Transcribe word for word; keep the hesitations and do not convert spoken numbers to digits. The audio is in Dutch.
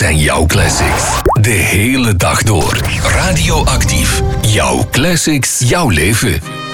zijn jouw classics. De hele dag door. Radioactief. Jouw classics, jouw leven.